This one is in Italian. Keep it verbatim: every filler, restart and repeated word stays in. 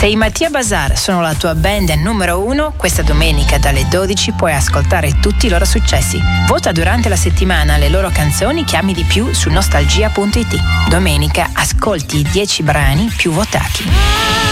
Se i Mattia Bazar sono la tua band numero uno, questa domenica dalle dodici puoi ascoltare tutti i loro successi. Vota durante la settimana le loro canzoni che ami di più su nostalgia punto it. Domenica ascolti i dieci brani più votati.